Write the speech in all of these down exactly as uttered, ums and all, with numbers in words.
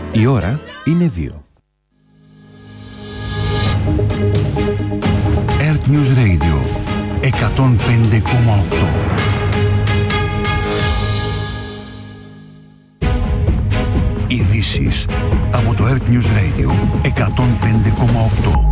Η ώρα είναι δύο. Earth News Radio εκατόν πέντε κόμμα οκτώ. Ειδήσεις από το Earth News Radio εκατόν πέντε κόμμα οκτώ.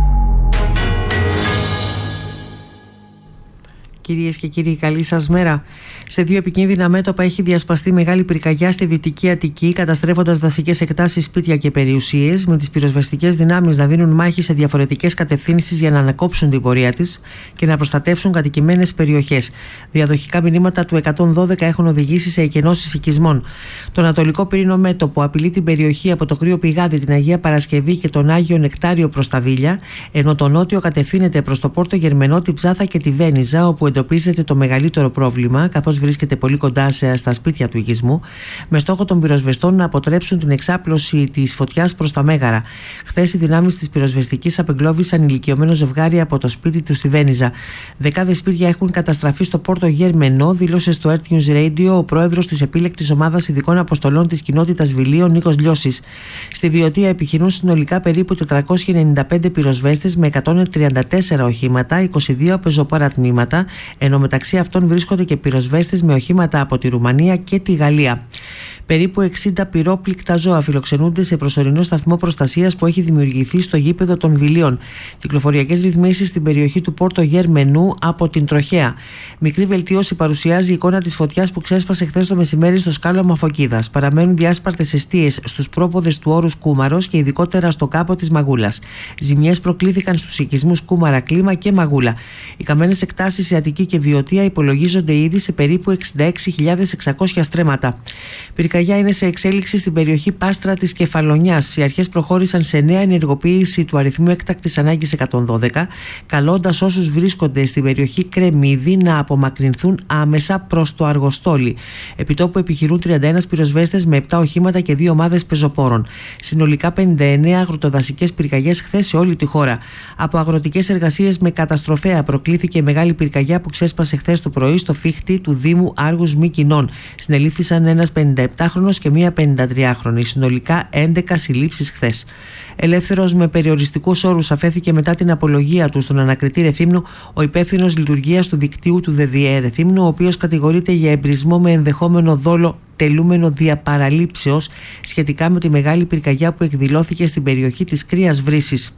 Κυρίες και κύριοι, καλή σας μέρα. Σε δύο επικίνδυνα μέτωπα έχει διασπαστεί μεγάλη πυρκαγιά στη Δυτική Αττική, καταστρέφοντας δασικές εκτάσεις, σπίτια και περιουσίες, με τις πυροσβεστικές δυνάμεις να δίνουν μάχη σε διαφορετικές κατευθύνσεις για να ανακόψουν την πορεία της και να προστατεύσουν κατοικημένες περιοχές. Διαδοχικά μηνύματα του εκατόν δώδεκα έχουν οδηγήσει σε εκενώσεις οικισμών. Το ανατολικό πυρήνο μέτωπο απειλεί την περιοχή από το Κρύο Πηγάδι, την Αγία Παρασκευή και τον Άγιο Νεκτάριο προς τα Βίλια, ενώ το νότιο κατευθύνεται προς το Πόρτο Γερμενό, τη Ψάθα και τη Βένιζα, όπου εντοπίζεται το μεγαλύτερο πρόβλημα, καθώς βρίσκεται πολύ κοντά στα σπίτια του οικισμού, με στόχο των πυροσβεστών να αποτρέψουν την εξάπλωση της φωτιάς προς τα Μέγαρα. Χθες οι δυνάμεις της πυροσβεστικής απεγκλώβησαν ηλικιωμένο ζευγάρι από το σπίτι του στη Βένιζα. Δεκάδες σπίτια έχουν καταστραφεί στο Πόρτο Γερμενό, δήλωσε στο Earth News Radio ο πρόεδρος της επίλεκτης ομάδας ειδικών αποστολών της κοινότητας Βιλίων, Νίκος Λιώσης. Στη Βιωτία επιχειρούν συνολικά περίπου τετρακόσιοι ενενήντα πέντε πυροσβέστες με εκατόν τριάντα τέσσερα οχήματα, είκοσι δύο πεζοπόρα τμήματα, ενώ μεταξύ αυτών βρίσκονται και πυροσβέστες με οχήματα από τη Ρουμανία και τη Γαλλία. Περίπου εξήντα πυρόπληκτα ζώα φιλοξενούνται σε προσωρινό σταθμό προστασίας που έχει δημιουργηθεί στο γήπεδο των Βιλίων. Κυκλοφοριακές ρυθμίσεις στην περιοχή του Πόρτο Γερμενού από την τροχέα. Μικρή βελτίωση παρουσιάζει η εικόνα της φωτιάς που ξέσπασε χθες το μεσημέρι στο σκάλωμα Φωκίδας. Παραμένουν διάσπαρτες εστίες στους πρόποδες του όρους Κούμαρος και ειδικότερα στο κάπο της Μαγούλας. Ζημιές προκλήθηκαν στους οικισμούς Κούμαρα, Κλίμα και Μαγούλα. Οι καμένες εκτάσεις σε Αττική και Βιωτία υπολογίζονται ήδη σε περίπου εξήντα έξι χιλιάδες εξακόσια στρέμματα. Πυρκαγιά είναι σε εξέλιξη στην περιοχή Πάστρα της Κεφαλονιάς. Οι αρχές προχώρησαν σε νέα ενεργοποίηση του αριθμού έκτακτης ανάγκης εκατόν δώδεκα, καλώντας όσους βρίσκονται στην περιοχή Κρεμμύδη να απομακρυνθούν άμεσα προς το Αργοστόλι. Επιτόπου επιχειρούν τριάντα ένα πυροσβέστες με επτά οχήματα και δύο ομάδες πεζοπόρων. Συνολικά πενήντα εννέα αγροτοδασικές πυρκαγιές χθες σε όλη τη χώρα. Από αγροτικές εργασίες με καταστροφέα προκλήθηκε μεγάλη πυρκαγιά που ξέσπασε χθες το πρωί στο φύχτη του Δήμου Άργους Μυκηνών. Συνελήφθησαν ένας πενηνταεπτάχρονος και μία πενηντατριάχρονη. Συνολικά έντεκα συλλήψεις χθες. Ελεύθερος με περιοριστικούς όρους αφέθηκε μετά την απολογία του στον ανακριτή Ρεθύμνου ο υπεύθυνος λειτουργίας του δικτύου του ΔΔΕ Ρεθύμνου, ο οποίος κατηγορείται για εμπρισμό με ενδεχόμενο δόλο τελούμενο διαπαραλήψεως σχετικά με τη μεγάλη πυρκαγιά που εκδηλώθηκε στην περιοχή της Κρύας Βρύσης.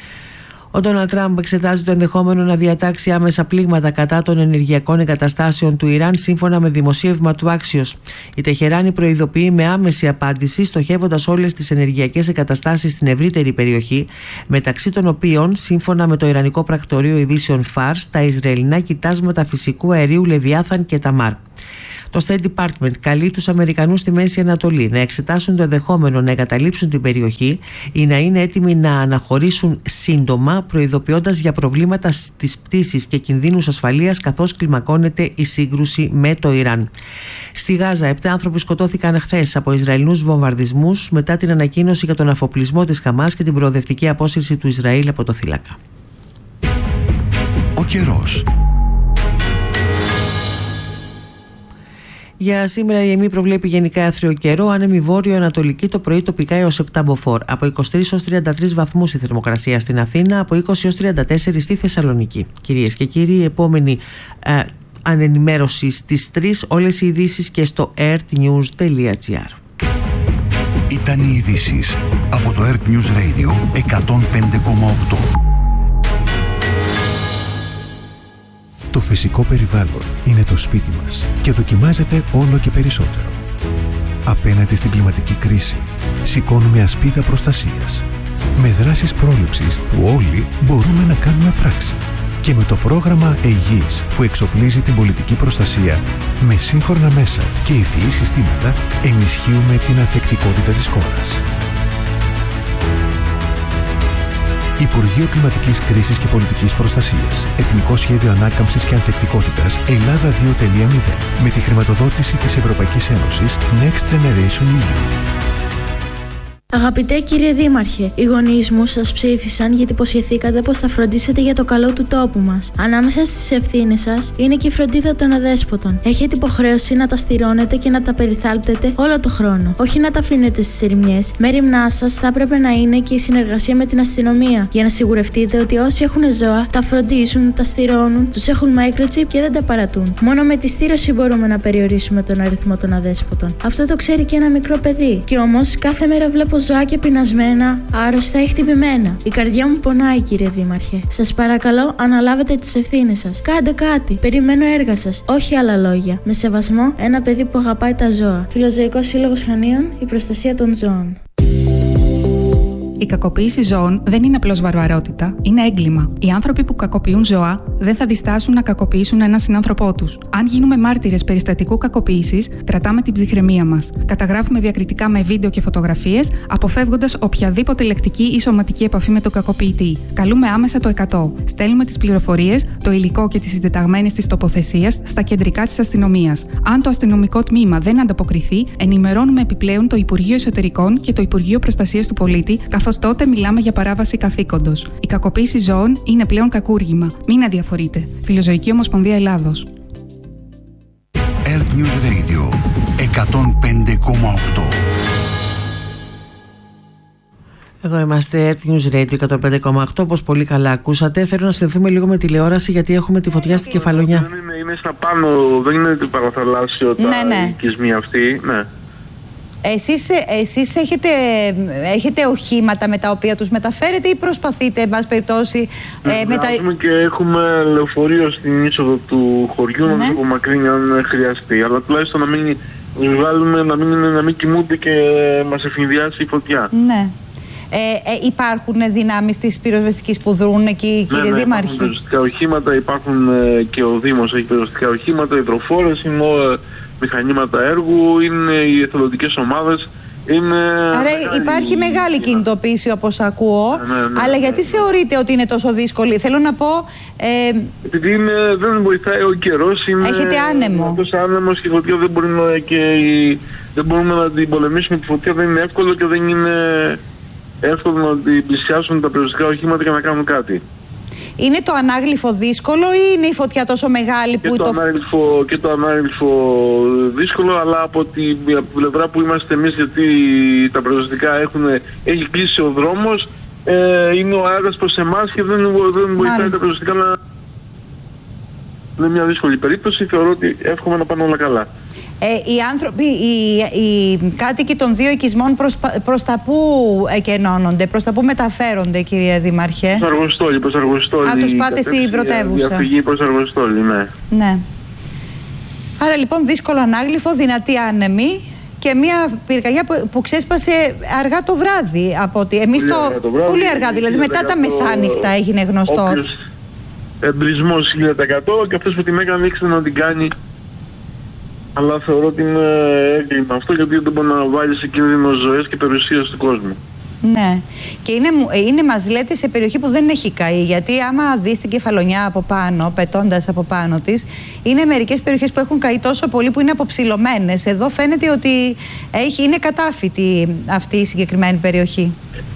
Ο Ντόναλντ Τραμπ εξετάζει το ενδεχόμενο να διατάξει άμεσα πλήγματα κατά των ενεργειακών εγκαταστάσεων του Ιράν, σύμφωνα με δημοσίευμα του Axios. Η Τεχεράνη προειδοποιεί με άμεση απάντηση, στοχεύοντας όλες τις ενεργειακές εγκαταστάσεις στην ευρύτερη περιοχή, μεταξύ των οποίων, σύμφωνα με το Ιρανικό Πρακτορείο Ειδήσεων Φάρς, τα Ισραηλινά κοιτάσματα φυσικού αερίου Λεβιάθαν και Ταμάρ. Το State Department καλεί τους Αμερικανούς στη Μέση Ανατολή να εξετάσουν το ενδεχόμενο να εγκαταλείψουν την περιοχή ή να είναι έτοιμοι να αναχωρήσουν σύντομα, προειδοποιώντας για προβλήματα στις πτήσεις και κινδύνους ασφαλείας καθώς κλιμακώνεται η σύγκρουση με το Ιράν. Στη Γάζα, επτά άνθρωποι σκοτώθηκαν χθες από Ισραηλινούς βομβαρδισμούς μετά την ανακοίνωση για τον αφοπλισμό της Χαμάς και την προοδευτική απόσυρση του Ισραήλ από το θύλακα. Ο καιρός. Για σήμερα η ΕΜΗ προβλέπει γενικά άθριο καιρό, άνεμη βόρειο-ανατολική, το πρωί τοπικά έως επτά μποφόρ. Από είκοσι τρεις έως τριάντα τρεις βαθμούς η θερμοκρασία στην Αθήνα, από είκοσι έως τριάντα τέσσερα στη Θεσσαλονίκη. Κυρίες και κύριοι, η επόμενη ε, ανενημέρωση στις τρεις, όλες οι ειδήσεις και στο earthnews τελεία gr. Ήταν οι ειδήσεις από το Earth News Radio εκατόν πέντε κόμμα οκτώ. Το φυσικό περιβάλλον είναι το σπίτι μας και δοκιμάζεται όλο και περισσότερο. Απέναντι στην κλιματική κρίση, σηκώνουμε ασπίδα προστασίας. Με δράσεις πρόληψης που όλοι μπορούμε να κάνουμε πράξη. Και με το πρόγραμμα Αιγής που εξοπλίζει την πολιτική προστασία με σύγχρονα μέσα και ευφυή συστήματα, ενισχύουμε την ανθεκτικότητα της χώρας. Υπουργείο Κλιματικής Κρίσης και Πολιτικής Προστασίας. Εθνικό Σχέδιο Ανάκαμψης και Ανθεκτικότητας Ελλάδα δύο τελεία μηδέν. Με τη χρηματοδότηση της Ευρωπαϊκής Ένωσης Next Generation ι γιου. Αγαπητέ κύριε Δήμαρχε, οι γονείς μου σας ψήφισαν γιατί υποσχεθήκατε πως θα φροντίσετε για το καλό του τόπου μας. Ανάμεσα στις ευθύνες σας είναι και η φροντίδα των αδέσποτων. Έχετε υποχρέωση να τα στηρώνετε και να τα περιθάλπτετε όλο το χρόνο. Όχι να τα αφήνετε στις ερημιές. Μέριμνά σας θα έπρεπε να είναι και η συνεργασία με την αστυνομία για να σιγουρευτείτε ότι όσοι έχουν ζώα τα φροντίζουν, τα στηρώνουν, τους έχουν microchip και δεν τα παρατούν. Μόνο με τη στήρωση μπορούμε να περιορίσουμε τον αριθμό των αδέσποτων. Αυτό το ξέρει και ένα μικρό παιδί. Κι όμως κάθε μέρα βλέπω ζωάκια πεινασμένα, άρρωστα ή χτυπημένα. Η καρδιά μου πονάει, κύριε Δήμαρχε. Σας παρακαλώ, αναλάβετε τις ευθύνες σας. Κάντε κάτι. Περιμένω έργα σας. Όχι άλλα λόγια. Με σεβασμό, ένα παιδί που αγαπάει τα ζώα. Φιλοζωικός Σύλλογος Χανίων, η προστασία των ζώων. Η κακοποίηση ζώων δεν είναι απλώς βαρβαρότητα, είναι έγκλημα. Οι άνθρωποι που κακοποιούν ζώα δεν θα διστάσουν να κακοποιήσουν έναν συνάνθρωπό τους. Αν γίνουμε μάρτυρες περιστατικού κακοποίησης, κρατάμε την ψυχραιμία μας. Καταγράφουμε διακριτικά με βίντεο και φωτογραφίες, αποφεύγοντας οποιαδήποτε λεκτική ή σωματική επαφή με τον κακοποιητή. Καλούμε άμεσα το εκατό. Στέλνουμε τις πληροφορίες, το υλικό και τις συντεταγμένες της τοποθεσίας στα κεντρικά της αστυνομίας. Αν το αστυνομικό τμήμα δεν ανταποκριθεί, ενημερώνουμε επιπλέον το Υπουργείο Εσωτερικών και το Υπουργείο Προστασίας του Πολίτη, καθώς τότε μιλάμε για παράβαση καθήκοντος. Η κακοποίηση ζώων είναι πλέον κακούργημα. Μην αδιαφορείτε. Φιλοζωική Ομοσπονδία Ελλάδος. Earth News Radio εκατόν πέντε κόμμα οκτώ. Εδώ είμαστε Earth News Radio εκατόν πέντε κόμμα οκτώ. Όπως πολύ καλά ακούσατε, θέλω να συνδεθούμε λίγο με τηλεόραση γιατί έχουμε τη φωτιά στην Κεφαλονιά. Δεν είναι, είναι στα πάνω, δεν είναι το παραθαλάσσιο τα ναι, ναι. οικισμοί αυτοί. Ναι. Εσείς, εσείς έχετε, έχετε οχήματα με τα οποία τους μεταφέρετε ή προσπαθείτε, εν πάση περιπτώσει, ε, με τα... και έχουμε λεωφορείο στην είσοδο του χωριού, ναι. να τους απομακρύνει αν χρειαστεί. Αλλά τουλάχιστον να μην τους βγάλουμε, να μην, να μην κοιμούνται και μας ευνηδιάσει η φωτιά. Ναι. Ε, ε, υπάρχουν δυνάμεις της πυροσβεστικής που δρούν εκεί, κύριε ναι, ναι, Δήμαρχη? Υπάρχουν πυροσβεστικά οχήματα, υπάρχουν ε, και ο Δήμος έχει πυροσβεστικά οχήματα, υδροφόρες, είναι ε, μηχανήματα έργου, είναι οι εθελοντικές ομάδες. Είναι... Άρα υπάρχει μεγάλη κινητοποίηση όπως ακούω, ναι, ναι, ναι, αλλά γιατί ναι, ναι. θεωρείτε ότι είναι τόσο δύσκολη? Θέλω να πω... Ε... Επειδή είναι, δεν βοηθάει ο καιρός, είναι... Έχετε άνεμο. Είναι τόσο άνεμος και η φωτιά δεν, μπορεί να, και η... δεν μπορούμε να την πολεμήσουμε. Τη φωτιά δεν είναι εύκολο και δεν είναι εύκολο να την πλησιάσουν τα πυροσβεστικά οχήματα και να κάνουν κάτι. Είναι το ανάγλυφο δύσκολο ή είναι η φωτιά τόσο μεγάλη που... Και το, το... Ανάγλυφο, και το ανάγλυφο δύσκολο, αλλά από την πλευρά που είμαστε εμείς, γιατί τα πυροσβεστικά έχουν, έχει κλείσει ο δρόμος, ε, είναι ο αέρας προς εμάς και δεν, δεν βοηθάει τα πυροσβεστικά να... Είναι μια δύσκολη περίπτωση, θεωρώ ότι εύχομαι να πάνε όλα καλά. Ε, οι άνθρωποι, οι, οι κάτοικοι των δύο οικισμών προς, προς τα πού εκενώνονται, προς τα πού μεταφέρονται, κύριε Δήμαρχε? Προς Αργοστόλη, προς Αργοστόλη. Α, τους πάτε στην πρωτεύουσα. Διαφυγή προς Αργοστόλη, ναι. Ναι. Άρα λοιπόν δύσκολο ανάγλυφο, δυνατή άνεμη και μια πυρκαγιά που, που ξέσπασε αργά το βράδυ από ότι εμείς πολύ το... Αργά το βράδυ, πολύ αργά, δηλαδή μετά τα μεσάνυχτα έγινε γνωστό. Εμπρισμός χίλια τοις εκατό και αυτός που την έκανε ήξερε να την κάνει. Αλλά θεωρώ ότι είναι έγκλημα αυτό, γιατί δεν μπορεί να βάλει σε κίνδυνο ζωές και περιουσίες του κόσμου. Ναι. Και είναι, είναι, μας λέτε, σε περιοχή που δεν έχει καεί. Γιατί άμα δεις την Κεφαλονιά από πάνω, πετώντας από πάνω της, είναι μερικές περιοχές που έχουν καεί τόσο πολύ που είναι αποψηλωμένες. Εδώ φαίνεται ότι έχει, είναι κατάφυτη αυτή η συγκεκριμένη περιοχή.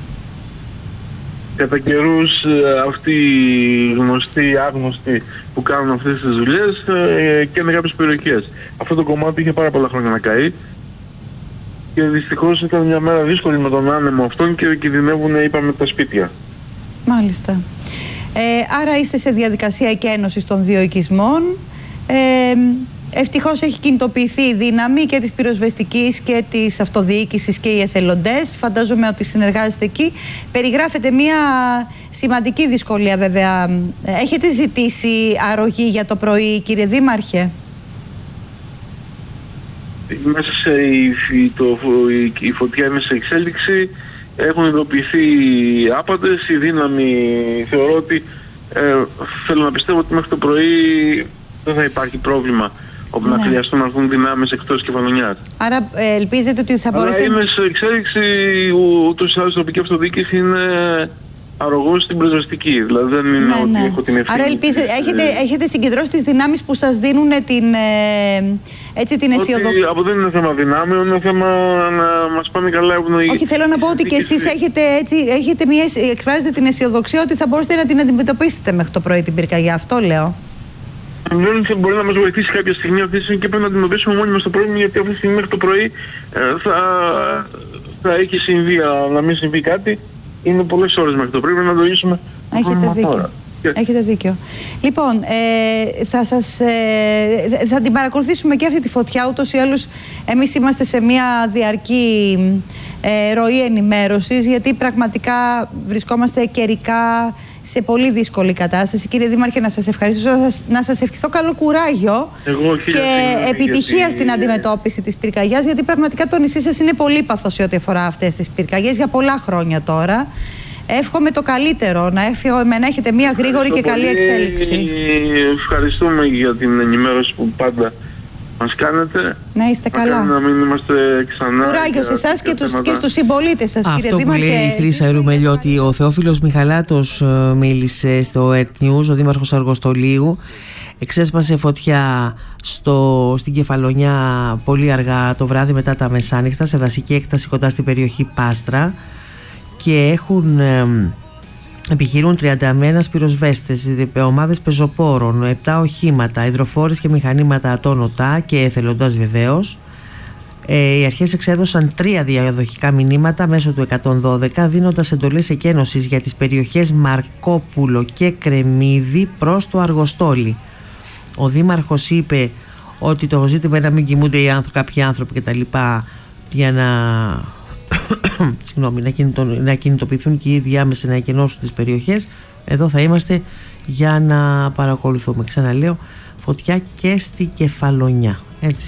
Κατά καιρούς αυτοί οι γνωστοί, άγνωστοι που κάνουν αυτές τις δουλειές και είναι κάποιες περιοχές. Αυτό το κομμάτι είχε πάρα πολλά χρόνια να καεί και δυστυχώς ήταν μια μέρα δύσκολη με τον άνεμο αυτόν και κινδυνεύουν, είπαμε, τα σπίτια. Μάλιστα. Ε, άρα είστε σε διαδικασία εκένωσης των δύο οικισμών. Ε, Ευτυχώς έχει κινητοποιηθεί η δύναμη και της πυροσβεστικής και της αυτοδιοίκησης και οι εθελοντές. Φαντάζομαι ότι συνεργάζεστε εκεί. Περιγράφεται μια σημαντική δυσκολία βέβαια. Έχετε ζητήσει αρρωγή για το πρωί, κύριε Δήμαρχε? Μέσα σε η, το, η, η φωτιά είναι σε εξέλιξη. Έχουν ειδοποιηθεί άπαντες. Η δύναμη θεωρώ ότι ε, θέλω να πιστεύω ότι μέχρι το πρωί δεν θα υπάρχει πρόβλημα όπου ναι. να χρειαστούν να έρθουν δυνάμεις εκτός Κεφαλονιάς. Άρα ε, ελπίζετε ότι θα μπορέσετε... Αλλά είναι σε εξέλιξη, ούτως ή άλλως η τοπική αυτοδιοίκηση είναι αρρωγός στην πυροσβεστική. Δηλαδή δεν είναι ναι, ότι ναι. έχω την ευθύνη. Άρα ελπίζετε, ε, έχετε, έχετε συγκεντρώσει τις δυνάμεις που σας δίνουν την, ε, έτσι, την αισιοδοξία. Από δεν είναι θέμα δυνάμεων, είναι θέμα να μας πάνε καλά ευνοοί. Όχι, θέλω να πω ότι και εσείς έχετε, έτσι, έχετε μια, εκφράζετε την αισιοδοξία ότι θα μπορέσετε να την αντιμετωπίσετε μέχρι το πρωί την πυρκαγιά. Αυτό λέω. Δεν μπορεί να μας βοηθήσει κάποια στιγμή αυτή τη στιγμή και πρέπει να αντιμετωπίσουμε μόνοι μας το πρωί, γιατί αυτή τη στιγμή μέχρι το πρωί ε, θα, θα έχει συμβεί, να μην συμβεί κάτι. Είναι πολλές ώρες μέχρι το πρωί, πρέπει να το λύσουμε. Έχετε δίκιο. Έχετε δίκιο. Λοιπόν, ε, θα, σας, ε, θα την παρακολουθήσουμε και αυτή τη φωτιά. Ούτως ή άλλως εμείς είμαστε σε μια διαρκή ε, ροή ενημέρωσης, γιατί πραγματικά βρισκόμαστε καιρικά σε πολύ δύσκολη κατάσταση. Κύριε Δήμαρχε, να σας ευχαριστήσω, να σας, να σας ευχηθώ καλό κουράγιο Εγώ, και επιτυχία γιατί... στην αντιμετώπιση της πυρκαγιάς, γιατί πραγματικά το νησί σας είναι πολύπαθο σε ό,τι αφορά αυτές τις πυρκαγιές για πολλά χρόνια τώρα. Εύχομαι το καλύτερο, να, εύχομαι, να έχετε μια γρήγορη και καλή εξέλιξη. Ευχαριστούμε για την ενημέρωση που πάντα μας κάνετε. Να είστε καλά. Να μην είμαστε ξανά. Κουράγιο σε εσάς και, τους, και στους συμπολίτες σας, αυτό κύριε Δήμαρχε. Αυτό που λέει η Χρύσα Ερουμελιώτη, ο Θεόφιλος Μιχαλάτος μίλησε στο Earth News, ο Δήμαρχος Αργοστολίου. Εξέσπασε φωτιά στο, στην Κεφαλονιά πολύ αργά το βράδυ μετά τα μεσάνυχτα, σε δασική έκταση κοντά στην περιοχή Πάστρα, και έχουν ε, επιχειρούν τριάντα ένα πυροσβέστες, ομάδες πεζοπόρων, επτά οχήματα, υδροφόρες και μηχανήματα ατόνωτα και εθελοντάς βεβαίως. Ε, οι αρχές εξέδωσαν τρία διαδοχικά μηνύματα μέσω του εκατόν δώδεκα, δίνοντας εντολές εκένωσης για τις περιοχές Μαρκόπουλο και Κρεμμύδι προς το Αργοστόλι. Ο Δήμαρχος είπε ότι το ζήτημα είναι να μην κοιμούνται οι άνθρωποι, κάποιοι άνθρωποι κτλ. Για να, συγγνώμη, να, κινητο, να κινητοποιηθούν και οι ίδιοι άμεσα να εκενώσουν τις περιοχές. Εδώ θα είμαστε για να παρακολουθούμε. Ξαναλέω, φωτιά και στη Κεφαλονιά. Έτσι.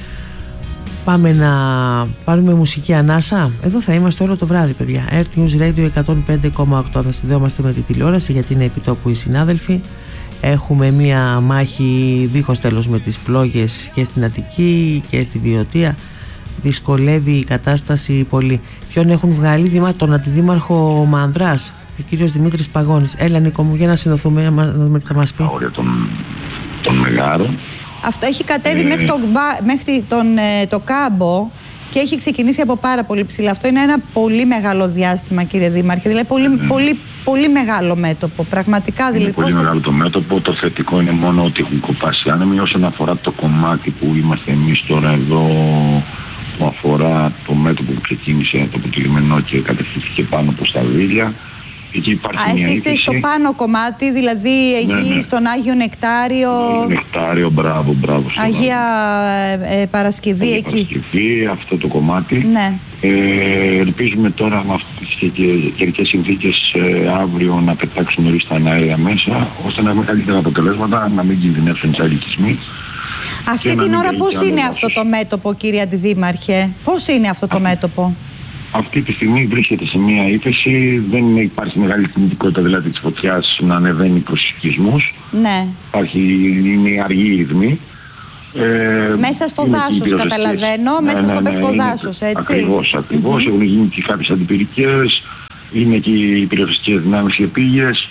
Πάμε να πάρουμε μουσική ανάσα. Εδώ θα είμαστε όλο το βράδυ, παιδιά. Earth News Radio εκατόν πέντε κόμμα οκτώ. Θα συνδεόμαστε με τη τηλεόραση, γιατί είναι επιτόπου οι συνάδελφοι. Έχουμε μία μάχη δίχως τέλος με τις φλόγες και στην Αττική και στη Βιωτία. Δυσκολεύει η κατάσταση πολύ. Ποιον έχουν βγάλει? Τον αντιδήμαρχο Μανδράς, ο κύριος Δημήτρης Παγώνης. Έλα, Νίκο μου, για να συνδοθούμε, να δούμε τι θα μας πει. Τα όρια των, των Μεγάρων. Αυτό έχει κατέβει ε... μέχρι, τον, μέχρι τον, το Κάμπο και έχει ξεκινήσει από πάρα πολύ ψηλά. Αυτό είναι ένα πολύ μεγάλο διάστημα, κύριε Δήμαρχε. Δηλαδή πολύ, mm. πολύ, πολύ μεγάλο μέτωπο. Πραγματικά. Είναι δηλαδή, πολύ πώς... μεγάλο το μέτωπο. Το θετικό είναι μόνο ότι έχουν κοπάσει άνεμοι. Όσον αφορά το κομμάτι που είμαστε εμείς τώρα εδώ, που αφορά το μέτωπο που ξεκίνησε από το λιμενό και κατευθύνθηκε πάνω προς τα Βίλια. Εκεί υπάρχει Α, μια εσείς είστε στο πάνω κομμάτι, δηλαδή εκεί ναι, ναι. στον Άγιο Νεκτάριο. Άγιο Νεκτάριο, μπράβο, μπράβο. Αγία ε, Παρασκευή Αγία εκεί. Παρασκευή, αυτό το κομμάτι. Ναι. Ε, ελπίζουμε τώρα με αυτές τις καιρικές συνθήκες ε, αύριο να πετάξουν νωρίς τα αέρια μέσα, ώστε να έχουμε καλύτερα αποτελέσματα, να μην κινδυνεύσουν οι αλικισμοί. Αυτή την ώρα πώς είναι αυτό το μέτωπο, κύριε Αντιδήμαρχε? Πώς είναι αυτό το μέτωπο? Αυτή τη στιγμή βρίσκεται σε μια ύφεση, δεν υπάρχει μεγάλη κινητικότητα δηλαδή της φωτιάς να ανεβαίνει προς οικισμούς. Ναι. Υπάρχει, είναι αργή ρυθμή. Ε, μέσα στο δάσος καταλαβαίνω, ναι, μέσα ναι, στο ναι, πευκοδάσος, έτσι. Ακριβώς, ακριβώς. Mm-hmm. Έχουν γίνει και κάποιες αντιπυρικές, είναι και οι πυροσβεστικές δυνάμεις και πήγες.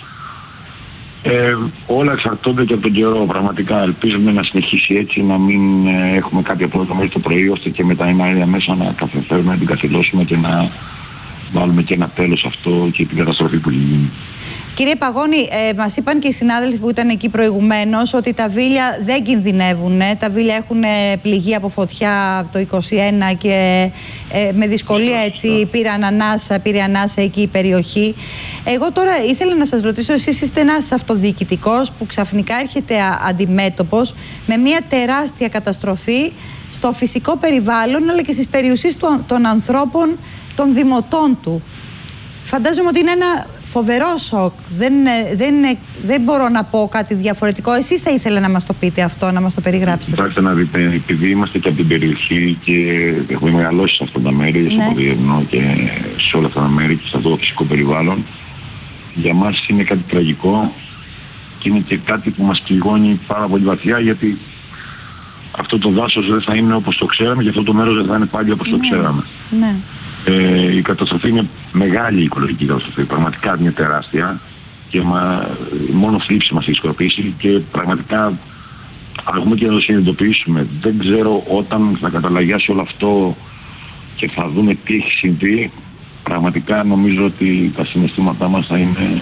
Ε, όλα εξαρτώνται και από τον καιρό. Πραγματικά ελπίζουμε να συνεχίσει έτσι, να μην ε, έχουμε κάποια πρόβλημα μέχρι το πρωί, ώστε και με τα αέρια μέσα να καθεφέρουμε, να την καθυλώσουμε και να βάλουμε και ένα τέλος σε αυτό και την καταστροφή που έχει γίνει. Κύριε Παγώνη, ε, μας είπαν και οι συνάδελφοι που ήταν εκεί προηγουμένως ότι τα Βίλια δεν κινδυνεύουν. Τα Βίλια έχουν πληγεί από φωτιά το είκοσι ένα και ε, με δυσκολία έτσι πήραν ανάσα, πήρε ανάσα εκεί η περιοχή. Εγώ τώρα ήθελα να σας ρωτήσω, εσείς είστε ένας αυτοδιοικητικός που ξαφνικά έρχεται αντιμέτωπος με μια τεράστια καταστροφή στο φυσικό περιβάλλον αλλά και στις περιουσίες των, των ανθρώπων, των δημοτών του. Φαντάζομαι ότι είναι ένα φοβερό σοκ. Δεν, δεν, δεν μπορώ να πω κάτι διαφορετικό. Εσείς θα ήθελα να μας το πείτε αυτό, να μας το περιγράψετε. Κοιτάξτε να δείτε, επειδή είμαστε και από την περιοχή και έχουμε μεγαλώσει σε αυτά τα μέρη, ναι. στο Διευνό και σε όλα αυτά τα μέρη και σε αυτό το φυσικό περιβάλλον, για μας είναι κάτι τραγικό και είναι και κάτι που μας πληγώνει πάρα πολύ βαθιά, γιατί αυτό το δάσος δεν θα είναι όπως το ξέραμε και αυτό το μέρος δεν θα είναι πάλι όπως ναι. το ξέραμε. Ναι. Ε, καταστροφή είναι μεγάλη, η οικολογική καταστροφή. Πραγματικά είναι τεράστια και μα, μόνο θλίψη μας έχει σκορπίσει και πραγματικά αρκούμε και να το συνειδητοποιήσουμε. Δεν ξέρω όταν θα καταλαγιάσει όλο αυτό και θα δούμε τι έχει συμβεί. Πραγματικά νομίζω ότι τα συναισθήματά μας θα είναι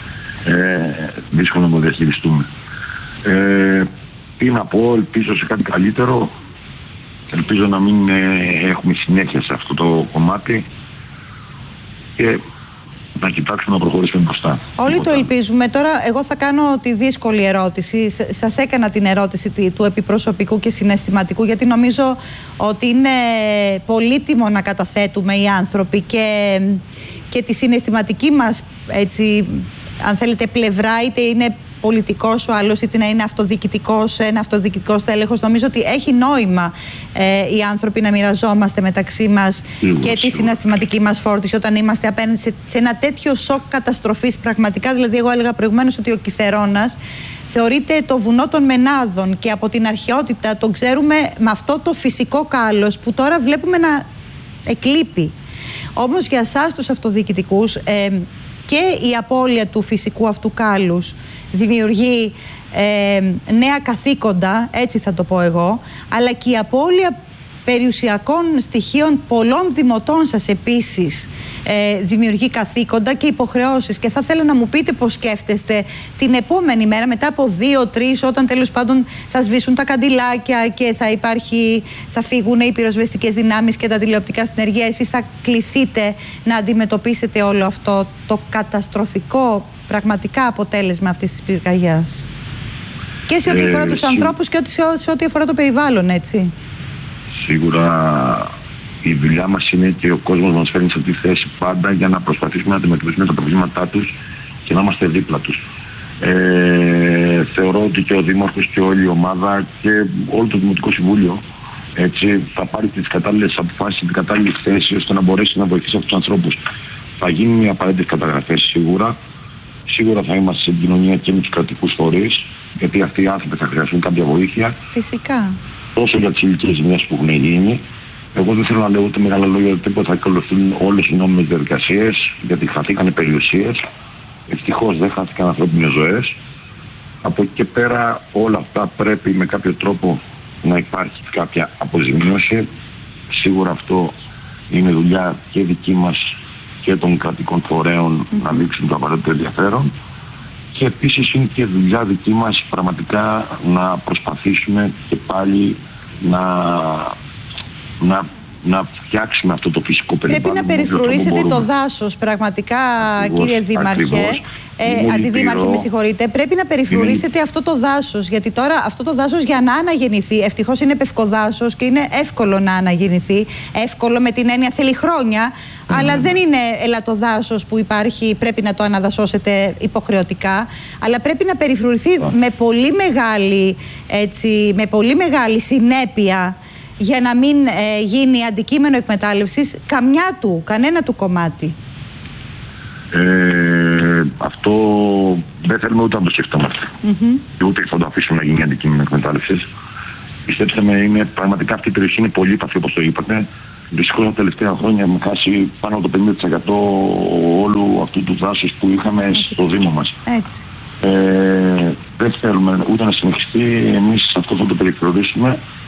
ε, δύσκολο να το διαχειριστούμε. Ε, τι να πω, ελπίζω σε κάτι καλύτερο. Ελπίζω να μην ε, έχουμε συνέχεια σε αυτό το κομμάτι και να κοιτάξουμε να προχωρήσουμε μπροστά. Όλοι το ελπίζουμε. Τώρα εγώ θα κάνω τη δύσκολη ερώτηση. Σας έκανα την ερώτηση του επιπροσωπικού και συναισθηματικού, γιατί νομίζω ότι είναι πολύτιμο να καταθέτουμε οι άνθρωποι και, και τη συναισθηματική μας, έτσι, αν θέλετε, πλευρά, είτε είναι πολιτικός ο άλλος, είτε να είναι αυτοδιοικητικός, ένα αυτοδιοικητικός τέλεχος. Νομίζω ότι έχει νόημα ε, οι άνθρωποι να μοιραζόμαστε μεταξύ μας και τη συναισθηματική μας φόρτιση όταν είμαστε απέναντι σε, σε ένα τέτοιο σοκ καταστροφής. Πραγματικά, δηλαδή, εγώ έλεγα προηγουμένως ότι ο Κιθερώνας θεωρείται το βουνό των Μενάδων και από την αρχαιότητα τον ξέρουμε με αυτό το φυσικό κάλος που τώρα βλέπουμε να εκλείπει. Όμως για εσάς τους αυτοδιοικητικούς ε, και η απώλεια του φυσικού αυτού κάλους δημιουργεί ε, νέα καθήκοντα, έτσι θα το πω εγώ, αλλά και η απώλεια περιουσιακών στοιχείων πολλών δημοτών σας επίσης ε, δημιουργεί καθήκοντα και υποχρεώσεις. Και θα ήθελα να μου πείτε πώς σκέφτεστε την επόμενη μέρα, μετά από δύο-τρεις, όταν τέλος πάντων θα σβήσουν τα καντιλάκια και θα, υπάρχει, θα φύγουν οι πυροσβεστικές δυνάμεις και τα τηλεοπτικά συνεργεία. Εσείς θα κληθείτε να αντιμετωπίσετε όλο αυτό το καταστροφικό πραγματικά αποτέλεσμα αυτής της πυρκαγιάς. Και σε ό,τι ε, αφορά τους σί... ανθρώπους και σε, σε ό,τι αφορά το περιβάλλον, έτσι. Σίγουρα η δουλειά μας είναι και ο κόσμος μας φέρνει σε αυτή τη θέση πάντα για να προσπαθήσουμε να αντιμετωπίσουμε τα προβλήματά τους και να είμαστε δίπλα τους. Ε, θεωρώ ότι και ο Δήμαρχος και όλη η ομάδα και όλο το Δημοτικό Συμβούλιο, έτσι, θα πάρει τις κατάλληλες αποφάσεις, την κατάλληλη θέση ώστε να μπορέσει να βοηθήσει αυτούς τους ανθρώπους. Θα γίνουν οι απαραίτητες καταγραφές σίγουρα. Σίγουρα θα είμαστε σε επικοινωνία και με τους κρατικούς φορείς, γιατί αυτοί οι άνθρωποι θα χρειαστούν κάποια βοήθεια. Φυσικά. Τόσο για τις ηλικίες ζημιές που έχουν γίνει. Εγώ δεν θέλω να λέω ούτε μεγάλα λόγια, ότι τίποτα θα ακολουθούν όλες οι νόμιμες διαδικασίες, γιατί χαθήκαν περιουσίες. Ευτυχώς δεν χάθηκαν ανθρώπινες ζωές. Από εκεί και πέρα όλα αυτά πρέπει με κάποιο τρόπο να υπάρχει κάποια αποζημίωση. Σίγουρα αυτό είναι δουλειά και δική μας και των κρατικών φορέων mm-hmm. να δείξουν το απαραίτητο ενδιαφέρον. Και επίσης είναι και δουλειά δική μας πραγματικά να προσπαθήσουμε και πάλι να, να, να φτιάξουμε αυτό το φυσικό περιβάλλον. Πρέπει να περιφρουρήσετε το δάσος πραγματικά, ακριβώς, κύριε Δήμαρχε. Ε, Αντιδήμαρχε, με συγχωρείτε. Πρέπει να περιφρουρήσετε είναι... αυτό το δάσος, γιατί τώρα αυτό το δάσος για να αναγεννηθεί, ευτυχώς είναι πευκοδάσος και είναι εύκολο να αναγεννηθεί. Εύκολο με την έννοια θέλει χρόνια. Mm. Αλλά δεν είναι ελαττοδάσος που υπάρχει, πρέπει να το αναδασώσετε υποχρεωτικά, αλλά πρέπει να περιφρουρηθεί mm. με, πολύ μεγάλη, έτσι, με πολύ μεγάλη συνέπεια για να μην ε, γίνει αντικείμενο εκμετάλλευσης καμιά του, κανένα του κομμάτι. Ε, αυτό δεν θέλουμε ούτε να το σκεφτόμαστε. Mm-hmm. Ούτε θα το αφήσουμε να γίνει αντικείμενο εκμετάλλευσης. Πιστέψτε με, είναι, πραγματικά αυτή η περιοχή είναι πολύ παθή, όπως το είπατε. Δυστυχώς τα τελευταία χρόνια έχουμε χάσει πάνω από το πενήντα τοις εκατό όλου αυτού του δάσους που είχαμε okay. στο Δήμο μας. Έτσι. Ε, δεν θέλουμε ούτε να συνεχιστεί. Εμείς αυτό θα το περιφρουρήσουμε.